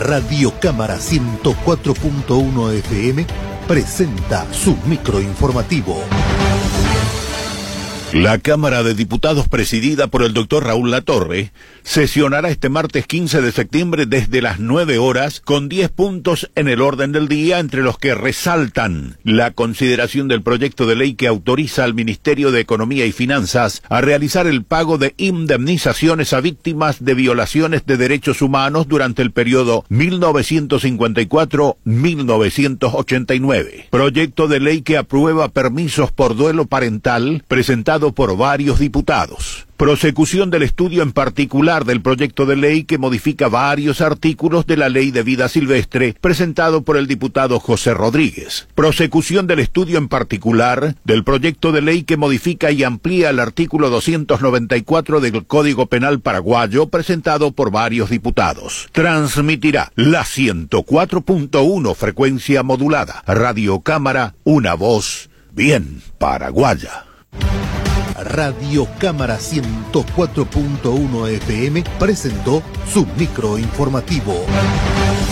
Radio Cámara 104.1 FM presenta su microinformativo. La Cámara de Diputados, presidida por el doctor Raúl Latorre, sesionará este martes 15 de septiembre desde las 9 horas con 10 puntos en el orden del día, entre los que resaltan la consideración del proyecto de ley que autoriza al Ministerio de Economía y Finanzas a realizar el pago de indemnizaciones a víctimas de violaciones de derechos humanos durante el periodo 1954-1989. Proyecto de ley que aprueba permisos por duelo parental, presentado por varios diputados. Prosecución del estudio en particular del proyecto de ley que modifica varios artículos de la Ley de Vida Silvestre, presentado por el diputado José Rodríguez. Prosecución del estudio en particular del proyecto de ley que modifica y amplía el artículo 294 del Código Penal paraguayo, presentado por varios diputados. Transmitirá la 104.1 frecuencia modulada. Radio Cámara, una voz bien paraguaya. Radio Cámara 104.1 FM presentó su microinformativo.